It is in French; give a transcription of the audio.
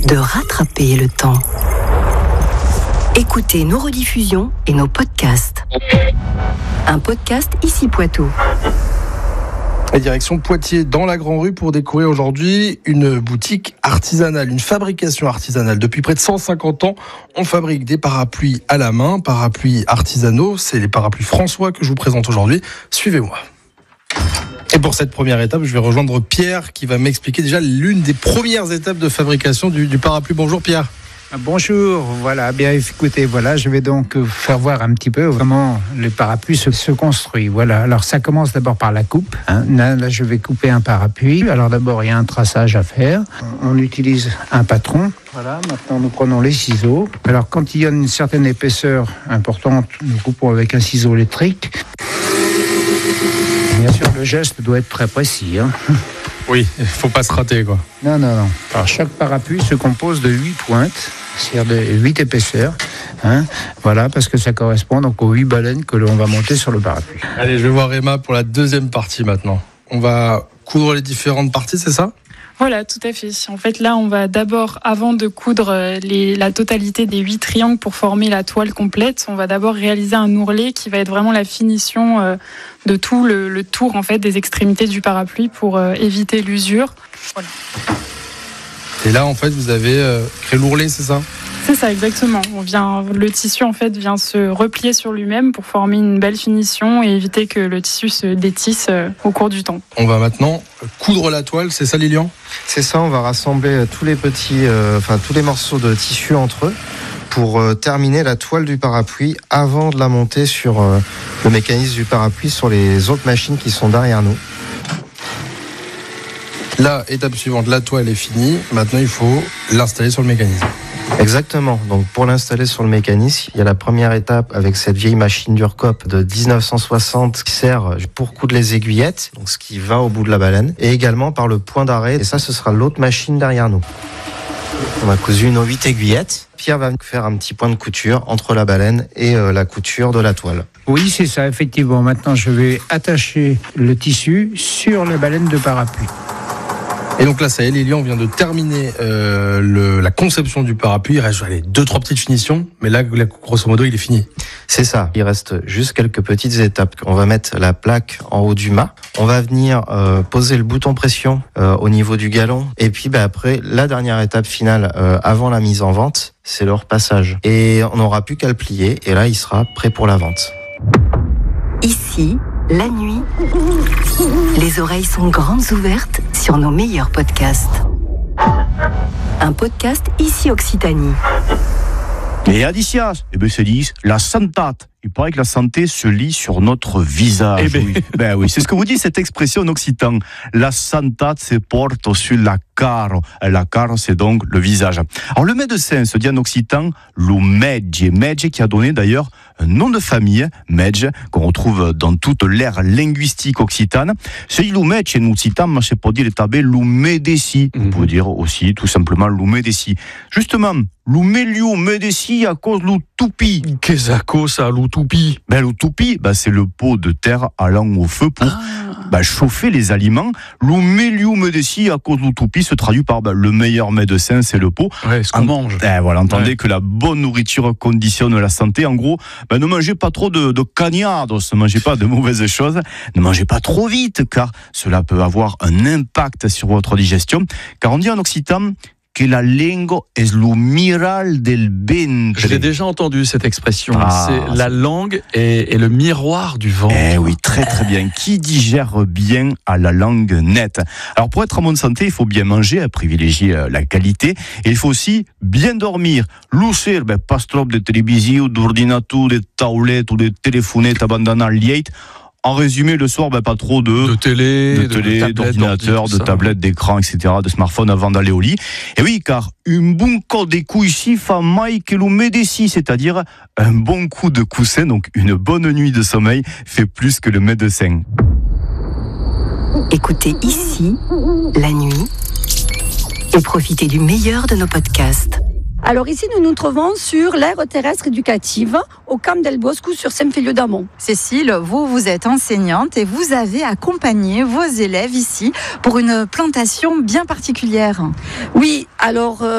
de rattraper le temps. Écoutez nos rediffusions et nos podcasts. Un podcast ici Poitou. La direction Poitiers dans la Grand Rue pour découvrir aujourd'hui une boutique artisanale, une fabrication artisanale. Depuis près de 150 ans, on fabrique des parapluies à la main, parapluies artisanaux. C'est les parapluies François que je vous présente aujourd'hui. Suivez-moi. Et pour cette première étape, je vais rejoindre Pierre qui va m'expliquer déjà l'une des premières étapes de fabrication du parapluie. Bonjour Pierre. Bonjour, voilà, bien écoutez, voilà, je vais donc faire voir un petit peu comment le parapluie se construit. Voilà, alors ça commence d'abord par la coupe. Là, je vais couper un parapluie. Alors d'abord, il y a un traçage à faire. On utilise un patron. Voilà, maintenant nous prenons les ciseaux. Alors quand il y a une certaine épaisseur importante, nous coupons avec un ciseau électrique. Bien sûr, le geste doit être très précis. Oui, il ne faut pas se rater, quoi. Non. Alors, chaque parapluie se compose de 8 pointes, c'est-à-dire de 8 épaisseurs. Voilà, parce que ça correspond donc aux 8 baleines que l'on va monter sur le parapluie. Allez, je vais voir Emma pour la deuxième partie maintenant. On va coudre les différentes parties, c'est ça ? Voilà, tout à fait. En fait, là, on va d'abord, avant de coudre la totalité des 8 triangles pour former la toile complète, on va d'abord réaliser un ourlet qui va être vraiment la finition de tout le tour en fait des extrémités du parapluie pour éviter l'usure. Voilà. Et là, en fait, vous avez créé l'ourlet, c'est ça ? C'est ça, exactement. Le tissu en fait vient se replier sur lui-même pour former une belle finition et éviter que le tissu se détisse au cours du temps. On va maintenant coudre la toile, c'est ça Lilian ? C'est ça, on va rassembler tous les morceaux de tissu entre eux pour terminer la toile du parapluie avant de la monter sur le mécanisme du parapluie sur les autres machines qui sont derrière nous. La étape suivante, la toile est finie. Maintenant, il faut l'installer sur le mécanisme. Exactement. Donc, pour l'installer sur le mécanisme, il y a la première étape avec cette vieille machine d'Urcop de 1960 qui sert pour coudre les aiguillettes, donc ce qui va au bout de la baleine, et également par le point d'arrêt. Et ça, ce sera l'autre machine derrière nous. On a cousu nos 8 aiguillettes. Pierre va faire un petit point de couture entre la baleine et la couture de la toile. Oui, c'est ça, effectivement. Maintenant, je vais attacher le tissu sur la baleine de parapluie. Et donc là, ça y est, Lilian, on vient de terminer la conception du parapluie. Il reste 2-3 petites finitions, mais là, grosso modo, il est fini. C'est ça. Il reste juste quelques petites étapes. On va mettre la plaque en haut du mât. On va venir poser le bouton pression au niveau du galon. Et puis après, la dernière étape finale avant la mise en vente, c'est le repassage. Et on n'aura plus qu'à le plier. Et là, il sera prêt pour la vente. Ici, la nuit, les oreilles sont grandes ouvertes sur nos meilleurs podcasts. Un podcast ici Occitanie. Et Adicia, se disent la santate. Il paraît que la santé se lit sur notre visage. Oui, c'est ce que vous dit cette expression en occitan. La santate se porte sur la caro. La caro, c'est donc le visage. Alors le médecin se dit en occitan lo medge. Medge qui a donné d'ailleurs un nom de famille, medge, qu'on retrouve dans toute l'ère linguistique occitane. C'est lo medge en occitan, mais c'est pour dire le tabé lo medeci. On peut dire aussi tout simplement lo medeci. Justement, lo melio medeci à cause lo tupi. Qu'est-ce à cause ça, lo tupi ? Le tupi, c'est le pot de terre allant au feu pour chauffer les aliments. Lo melio medeci à cause lo tupi se traduit par le meilleur médecin, c'est le pot. Ouais, ce qu'on mange. Entendez que la bonne nourriture conditionne la santé. En gros, ne mangez pas trop de cagnardos, ne mangez pas de mauvaises choses, ne mangez pas trop vite, car cela peut avoir un impact sur votre digestion. Car on dit en occitan que la lingua es lo miral del ventre. Je l'ai déjà entendu cette expression. C'est la langue est le miroir du ventre. Oui, très très bien. Qui digère bien à la langue nette. Alors pour être en bonne santé, il faut bien manger, privilégier la qualité, et il faut aussi bien dormir. L'usser, pas trop de télévision, d'ordinateur, de tablette ou de téléphonettes abandonnant le lit. En résumé, le soir, pas trop de télé, d'ordinateur, de tablettes, d'écran, etc., de smartphone avant d'aller au lit. Et oui, car un bon coup de couissi fa mai que lo medeci, c'est-à-dire un bon coup de coussin, donc une bonne nuit de sommeil, fait plus que le médecin. Écoutez ici, la nuit, et profitez du meilleur de nos podcasts. Alors ici, nous nous trouvons sur l'aire terrestre éducative au Camp del Bosco sur Saint-Féliu-d'Amont. Cécile, vous êtes enseignante et vous avez accompagné vos élèves ici pour une plantation bien particulière. Oui, alors